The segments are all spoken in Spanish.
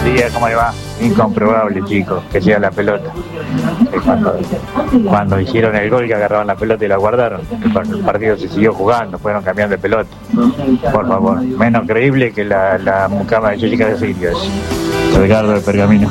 Buen día, ¿cómo le va? Incomprobable, chicos, que llega la pelota. Cuando hicieron el gol que agarraron la pelota y la guardaron, el partido se siguió jugando, fueron cambiando de pelota. Por favor, menos creíble que la mucama de Jessica de Sirius. Ricardo del Pergamino.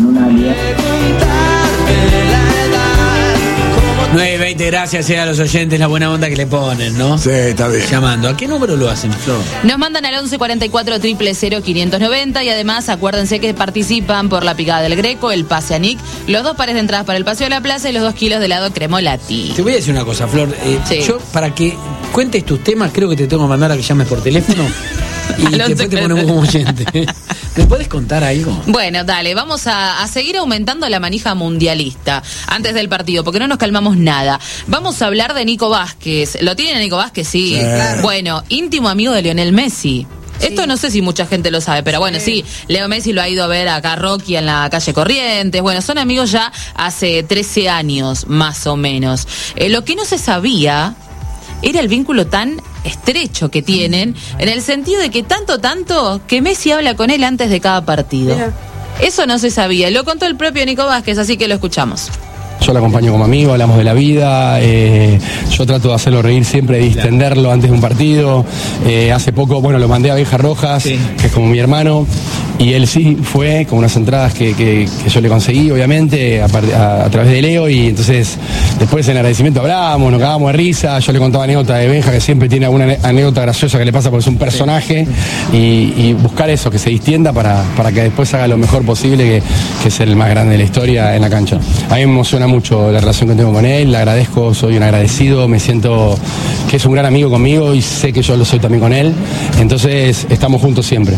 9:20, gracias a los oyentes, la buena onda que le ponen, ¿no? Sí, está bien. Llamando. ¿A qué número lo hacen, Flor? Nos mandan al 11 44 000 590 y además acuérdense que participan por la picada del Greco, el pase a Nick, los 2 pares de entradas para el Paseo de la Plaza y los 2 kilos de helado Cremolati. Te voy a decir una cosa, Flor. Sí. Yo, para que cuentes tus temas, creo que te tengo que mandar a que llames por teléfono y después te ponemos como oyente. ¿Me puedes contar algo? Bueno, dale, vamos a seguir aumentando la manija mundialista antes del partido, porque no nos calmamos nada. Vamos a hablar de Nico Vázquez. ¿Lo tienen a Nico Vázquez? Sí. Claro. Bueno, íntimo amigo de Lionel Messi. Sí. Esto no sé si mucha gente lo sabe, pero bueno, sí, Leo Messi lo ha ido a ver acá a Rocky en la calle Corrientes. Bueno, son amigos ya hace 13 años, más o menos. Lo que no se sabía era el vínculo tan estrecho que tienen, en el sentido de que tanto que Messi habla con él antes de cada partido. Mira. Eso no se sabía, lo contó el propio Nico Vázquez, así que lo escuchamos. Yo lo acompaño como amigo, hablamos de la vida, yo trato de hacerlo reír siempre, de distenderlo antes de un partido. Hace poco, bueno, lo mandé a Viejas Rojas, sí, que es como mi hermano, y él sí fue con unas entradas que yo le conseguí, obviamente, a través de Leo, y entonces después en agradecimiento hablamos, nos cagamos de risa, yo le contaba anécdota de Benja, que siempre tiene alguna anécdota graciosa que le pasa porque es un personaje, y buscar eso, que se distienda para que después haga lo mejor posible, que es el más grande de la historia en la cancha. A mí me emociona mucho la relación que tengo con él, le agradezco, soy un agradecido, me siento que es un gran amigo conmigo y sé que yo lo soy también con él, entonces estamos juntos siempre.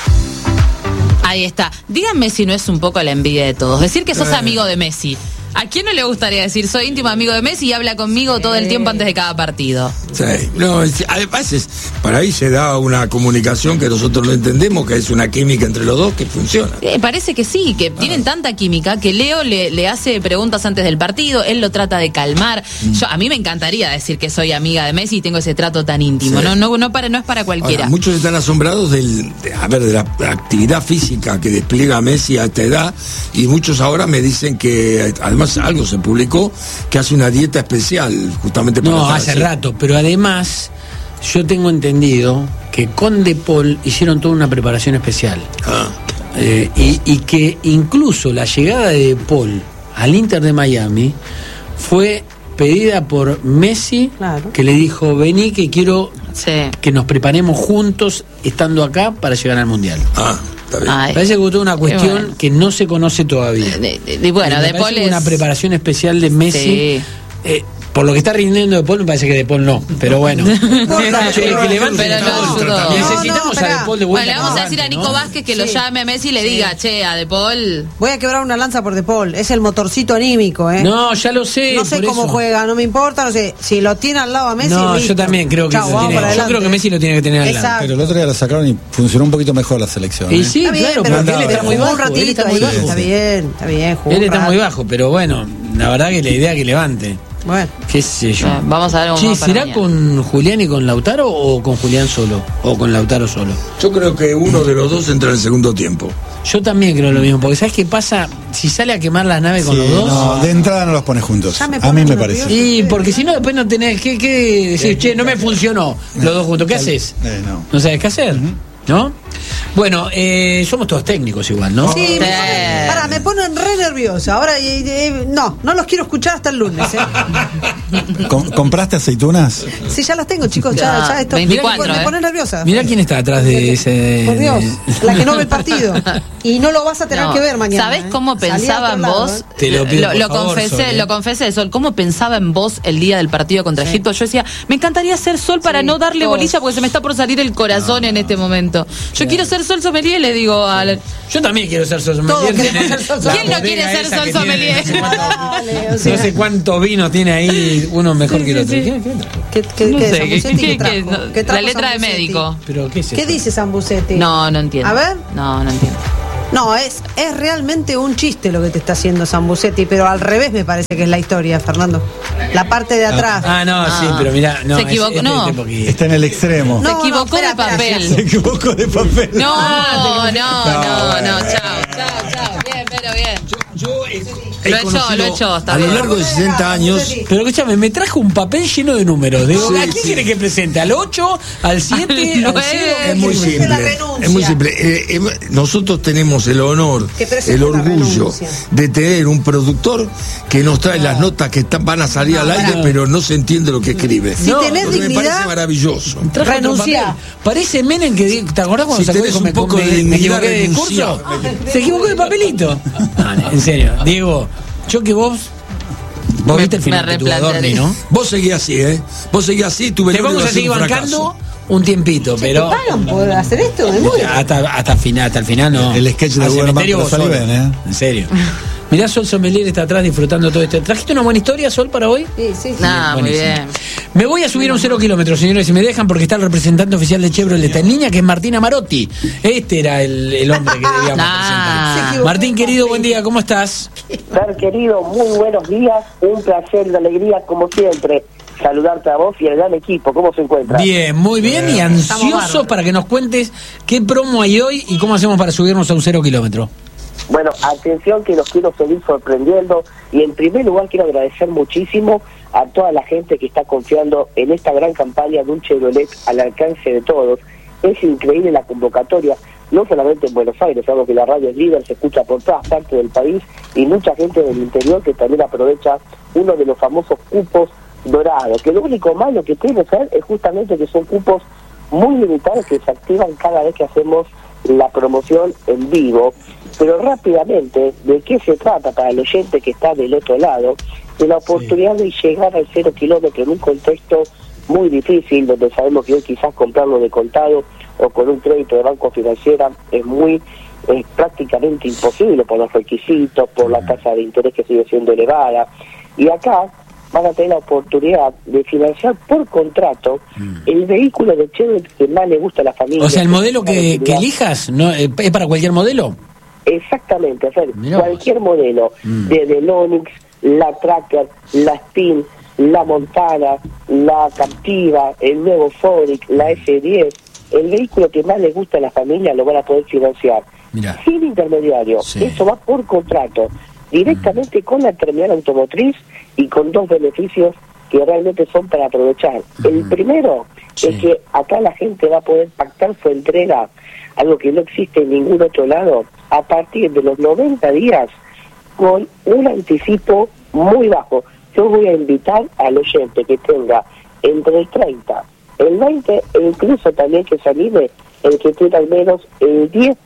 Ahí está. Díganme si no es un poco la envidia de todos. Decir que sos amigo de Messi. ¿A quién no le gustaría decir soy íntimo amigo de Messi y habla conmigo todo el tiempo antes de cada partido? Sí, no, además para ahí se da una comunicación que nosotros no entendemos, que es una química entre los dos que funciona. Parece que sí, que tienen tanta química que Leo le hace preguntas antes del partido, él lo trata de calmar. A mí me encantaría decir que soy amiga de Messi y tengo ese trato tan íntimo. Sí. No es para cualquiera. Ahora, muchos están asombrados de la actividad física que despliega Messi a esta edad, y muchos ahora me dicen que además algo se publicó, que hace una dieta especial justamente para no, hace rato, pero además yo tengo entendido que con De Paul hicieron toda una preparación especial. Y que incluso la llegada de De Paul al Inter de Miami fue pedida por Messi, claro, que le dijo, vení que quiero que nos preparemos juntos estando acá para llegar al Mundial. Parece que hubo toda una cuestión que no se conoce todavía. Bueno, De Paul es una preparación especial de Messi. Sí. Por lo que está rindiendo De Paul, me parece que De Paul no. Pero bueno. Necesitamos a De Paul de vuelta. Bueno, le vamos a decir a Nico Vázquez que lo llame a Messi y le diga, che, a De Paul. Voy a quebrar una lanza por De Paul. Es el motorcito anímico, ¿eh? No, ya lo sé. No sé cómo juega, no me importa, no sé. Si lo tiene al lado a Messi. No, listo. Yo también creo que yo creo que Messi lo tiene que tener al lado. Pero el otro día lo sacaron y funcionó un poquito mejor la selección. Y sí, claro, pero él está muy bajo. Un ratito ahí, está bien. Él está muy bajo, pero bueno, la verdad que la idea es que levante. Bueno, qué sé yo. Vamos a ver cómo ¿será mañana con Julián y con Lautaro o con Julián solo? ¿O con Lautaro solo? Yo creo que uno de los dos entra en el segundo tiempo. Yo también creo lo mismo, porque ¿sabes qué pasa? Si sale a quemar la nave con los dos. No, de entrada no los pones juntos. A mí me parece. Y porque si no, después no tenés que decir, che, no me funcionó los dos juntos. ¿Qué haces? No sabes qué hacer, ¿no? Bueno, somos todos técnicos igual, ¿no? Sí, me ponen re nerviosa. Ahora, no los quiero escuchar hasta el lunes. ¿Compraste aceitunas? Sí, ya las tengo, chicos. Ya esto 24, me pone nerviosa. Mirá quién está atrás de ese. Por Dios, la que no ve el partido. Y no lo vas a tener que ver mañana. ¿Sabés cómo pensaba en vos? Te lo pido, lo confesé, Sol. ¿Cómo pensaba en vos el día del partido contra Egipto? Yo decía, me encantaría ser Sol para no darle bolilla porque se me está por salir el corazón en este momento. Yo quiero ser Sol Sommelier, le digo al... Yo también quiero ser Sol Sommelier. ¿Quién no quiere ser Sol Sommelier? No sé cuántos vinos tiene ahí, uno mejor que el otro. ¿Qué la letra de médico. ¿Pero qué es eso? ¿Qué dice Sambucetti? No entiendo. A ver. No entiendo. No, es realmente un chiste lo que te está haciendo Sambucetti, pero al revés me parece que es la historia, Fernando. La parte de atrás. Sí, pero mirá, no. Se equivocó, está en el extremo. Se equivocó de papel. Se equivocó de papel. No, chao. he Lo he hecho, está a lo bien. largo de 60 años. Pero escúchame, me trajo un papel lleno de números. Digo, Sí, ¿a quién sí. quiere que presente? ¿Al 8? ¿Al 7? ¿Al 0? Es muy simple. la renuncia. Es muy simple. Nosotros tenemos el honor, Que presente el la orgullo renuncia. de tener un productor que nos trae las notas que van a salir al aire, pero no se entiende lo que escribe. Si tenés Lo que me dignidad, parece maravilloso. Trajo otro renuncia. papel. Parece Menem que ¿te acordás cuando Si sacó tenés dijo, un poco de me dignidad, equivoqué de renuncia. discurso? Se equivocó de papelito. No, en serio, Diego, yo que vos viste el final me que tuvo Adorni, ¿no? Vos seguís así, Vos seguís así, tu Te velorio vamos va a ser seguir un bancando fracaso. un tiempito, pero ¿Te pagan por hacer esto? Me muero. hasta el final no. El sketch de Al Gubernamental cementerio vos salió solo. bien, En serio. Mirá, Sol Sommelier está atrás disfrutando todo esto. ¿Trajiste una buena historia, Sol, para hoy? Sí. Nah, muy Buenísimo. bien. Me voy a subir a un 0 kilómetros, señores, si me dejan, porque está el representante oficial de Chevrolet está en línea, que es Martín Amarotti. Este era el hombre que debíamos Nah. presentar. Martín, querido, buen día, ¿cómo estás? Ser querido, muy buenos días, un placer y alegría como siempre saludarte a vos y al gran equipo. ¿Cómo se encuentra? Bien, muy bien, y ansiosos para que nos cuentes qué promo hay hoy y cómo hacemos para subirnos a un 0 kilómetro. Bueno, atención que los quiero seguir sorprendiendo y en primer lugar quiero agradecer muchísimo a toda la gente que está confiando en esta gran campaña de un Chevrolet al alcance de todos. Es increíble la convocatoria, no solamente en Buenos Aires, sabemos que la radio es líder, se escucha por todas partes del país y mucha gente del interior que también aprovecha uno de los famosos cupos dorados, que lo único malo que tiene ser es justamente que son cupos muy limitados que se activan cada vez que hacemos la promoción en vivo. Pero rápidamente, ¿de qué se trata para el oyente que está del otro lado? De la oportunidad de llegar al 0 kilómetro en un contexto muy difícil, donde sabemos que hoy quizás comprarlo de contado o con un crédito de banco financiera es prácticamente imposible por los requisitos, por la tasa de interés que sigue siendo elevada. Y acá van a tener la oportunidad de financiar por contrato el vehículo de Chevrolet que más le gusta a la familia. O sea, el modelo que elijas, ¿no? ¿Es para cualquier modelo? Exactamente, hacer Mirá cualquier modelo, desde el Onix, la Tracker, la Spin, la Montana, la Captiva, el nuevo Foric, la S10, el vehículo que más le gusta a la familia lo van a poder financiar. Mirá. Sin intermediario, Sí. eso va por contrato, directamente con la terminal automotriz y con dos beneficios que realmente son para aprovechar. El primero Sí. es que acá la gente va a poder pactar su entrega, algo que no existe en ningún otro lado, a partir de los 90 días con un anticipo muy bajo. Yo voy a invitar al oyente que tenga entre el 30, el 20 e incluso también que se anime el que tiene al menos el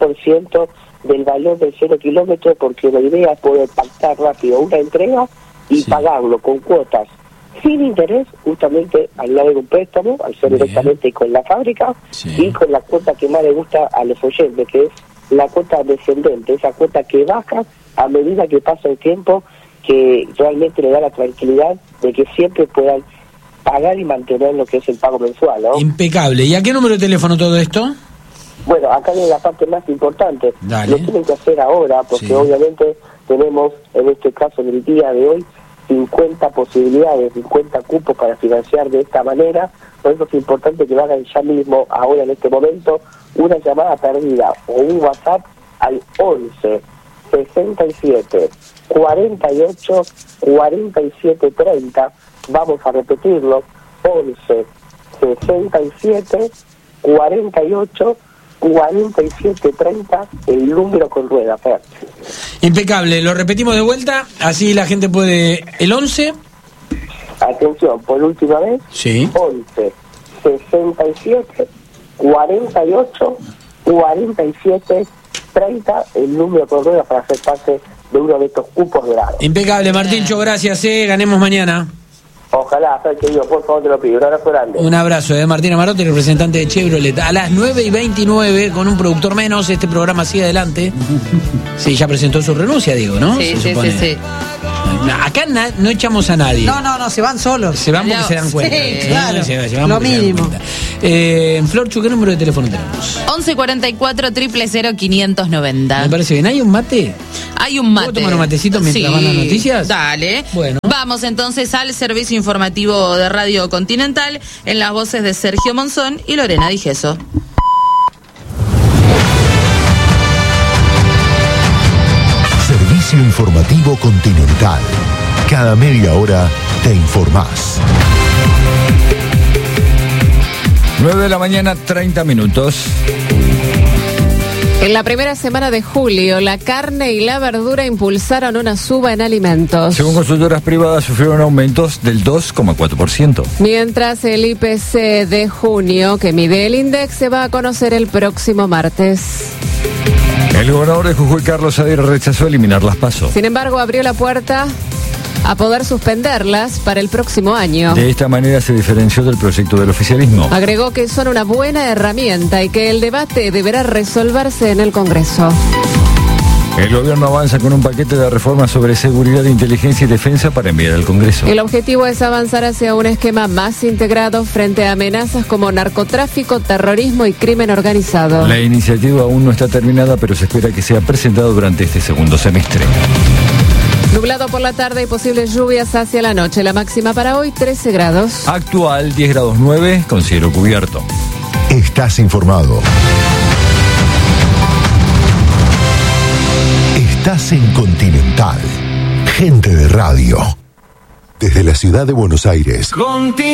10% del valor del 0 kilómetro, porque la idea es poder pactar rápido una entrega y pagarlo con cuotas sin interés, justamente al lado de un préstamo, al ser directamente con la fábrica y con la cuota que más le gusta a los oyentes, que es la cuota descendente, esa cuota que baja a medida que pasa el tiempo, que realmente le da la tranquilidad de que siempre puedan pagar y mantener lo que es el pago mensual, ¿no? Impecable. ¿Y a qué número de teléfono todo esto? Bueno, acá viene la parte más importante. Dale. Lo tienen que hacer ahora, porque Sí. obviamente tenemos, en este caso, en el día de hoy, 50 posibilidades, 50 cupos para financiar de esta manera. Por eso es importante que lo hagan ya mismo, ahora en este momento, una llamada perdida o un WhatsApp al 11 67 48 47 30. Vamos a repetirlo, 11 67 48 47 30, el número con rueda, Fer. Impecable. Lo repetimos de vuelta, así la gente puede... ¿El 11? Atención, por última vez, Sí. 11 67 48 47 30, el número con rueda para ser parte de uno de estos cupos dorados. Impecable, Martíncho, gracias, ganemos mañana. Ojalá, Fer, querido, por favor te lo pido. Un abrazo grande. Un abrazo de Martín Amarotti, representante de Chevrolet. A las 9:29, con un productor menos, este programa sigue adelante. Sí, ya presentó su renuncia, digo, ¿no? Sí, Se sí, supone. sí, sí. Acá no echamos a nadie. No, se van solos. Se van porque se dan cuenta. Sí, claro. Se van Lo porque se dan mínimo. cuenta. Florchu, ¿qué número de teléfono tenemos? 1144 000 590. Me parece bien. ¿Hay un mate? Hay un mate. ¿Puedo tomar un matecito mientras van las noticias? Dale. Bueno. Vamos entonces al servicio informativo de Radio Continental en las voces de Sergio Monzón y Lorena Digeso. Servicio informativo Continental. Continental. Cada media hora te informás. 9:30 a.m. En la primera semana de julio, la carne y la verdura impulsaron una suba en alimentos. Según consultoras privadas, sufrieron aumentos del 2,4%. Mientras el IPC de junio, que mide el INDEX, se va a conocer el próximo martes. El gobernador de Jujuy, Carlos Aguirre, rechazó eliminar las PASO. Sin embargo, abrió la puerta a poder suspenderlas para el próximo año. De esta manera se diferenció del proyecto del oficialismo. Agregó que son una buena herramienta y que el debate deberá resolverse en el Congreso. El gobierno avanza con un paquete de reformas sobre seguridad, inteligencia y defensa para enviar al Congreso. El objetivo es avanzar hacia un esquema más integrado frente a amenazas como narcotráfico, terrorismo y crimen organizado. La iniciativa aún no está terminada, pero se espera que sea presentada durante este segundo semestre. Nublado por la tarde y posibles lluvias hacia la noche. La máxima para hoy, 13 grados. Actual, 10 grados 9, con cielo cubierto. Estás informado. Estás en Continental. Gente de radio. Desde la ciudad de Buenos Aires.